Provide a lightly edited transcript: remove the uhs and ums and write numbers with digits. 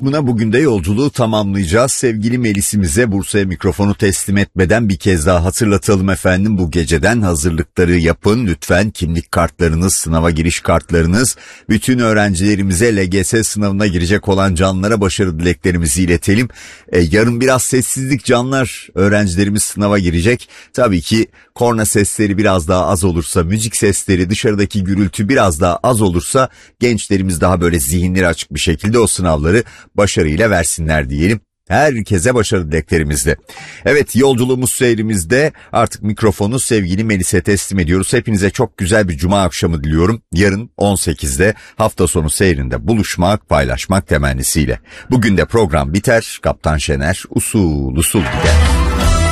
kısmına bugün de yolculuğu tamamlayacağız. Sevgili Melis'imize Bursa'ya mikrofonu teslim etmeden bir kez daha hatırlatalım efendim. Bu geceden hazırlıkları yapın. Lütfen kimlik kartlarınız, sınava giriş kartlarınız, bütün öğrencilerimize LGS sınavına girecek olan canlara başarı dileklerimizi iletelim. Yarın biraz sessizlik canlar, öğrencilerimiz sınava girecek. Tabii ki korna sesleri biraz daha az olursa, müzik sesleri, dışarıdaki gürültü biraz daha az olursa gençlerimiz daha böyle zihinleri açık bir şekilde o sınavları başarıyla versinler diyelim. Herkese başarı dileklerimizle. Evet, yolculuğumuz seyrimizde artık mikrofonu sevgili Melis'e teslim ediyoruz. Hepinize çok güzel bir cuma akşamı diliyorum. Yarın 18'de hafta sonu seyrinde buluşmak, paylaşmak temennisiyle. Bugün de program biter. Kaptan Şener usul usul gider.